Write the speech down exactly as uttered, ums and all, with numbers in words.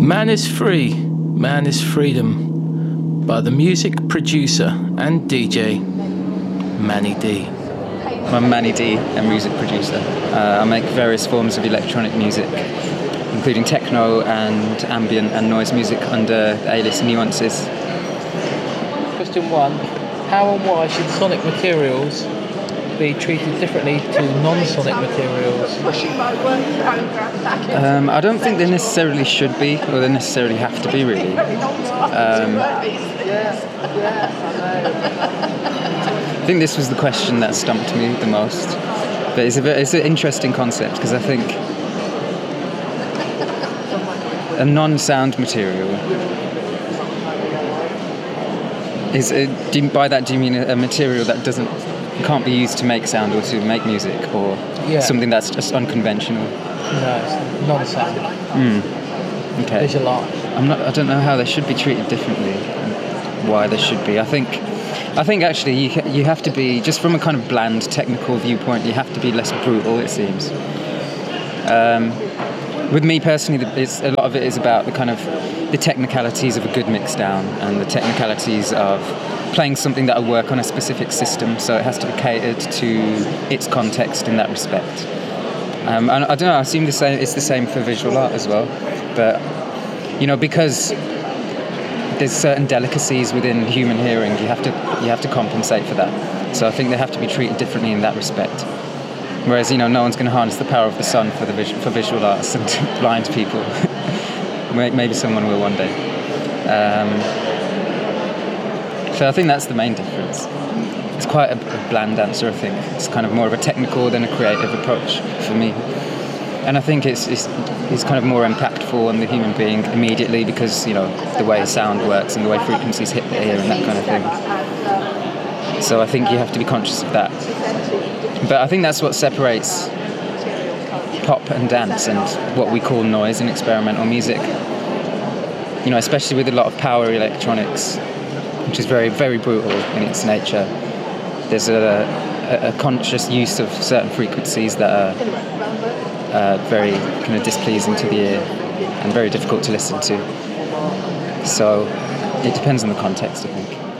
Man is Free, Man is Freedom by the music producer and D J Manny D. I'm Manny D, a music producer. Uh, I make various forms of electronic music, including techno and ambient and noise music under the alias Nuances. Question one. How and why should sonic materials be treated differently to non-sonic materials? Um, I don't think they necessarily should be, or they necessarily have to be, really. Um, I think this was the question that stumped me the most. But it's, a bit, it's an interesting concept, because I think a non-sound material is, a, do you, by that do you mean a, a material that doesn't can't be used to make sound or to make music, or yeah. something that's just unconventional? No, it's non-sound. Mm. Okay. Visual art. I'm not. I don't know how they should be treated differently. And why they should be. I think. I think actually you you have to be, just from a kind of bland technical viewpoint, you have to be less brutal. It seems. Um, with me personally, it's, a lot of it is about the kind of the technicalities of a good mix down and the technicalities of playing something that will work on a specific system, so it has to be catered to its context in that respect. Um, and I don't know, I assume the same, it's the same for visual art as well, but you know, because there's certain delicacies within human hearing, you have to you have to compensate for that. So I think they have to be treated differently in that respect. Whereas, you know, no one's going to harness the power of the sun for the vis- for visual arts and blind people. Maybe someone will one day. Um, So I think that's the main difference. It's quite a, a bland answer, I think. It's kind of more of a technical than a creative approach for me. And I think it's, it's it's kind of more impactful on the human being immediately, because, you know, the way sound works and the way frequencies hit the ear and that kind of thing. So I think you have to be conscious of that. But I think that's what separates pop and dance and what we call noise in experimental music. You know, especially with a lot of power electronics, which is very, very brutal in its nature. There's a, a, a conscious use of certain frequencies that are uh, very kind of displeasing to the ear and very difficult to listen to. So it depends on the context, I think.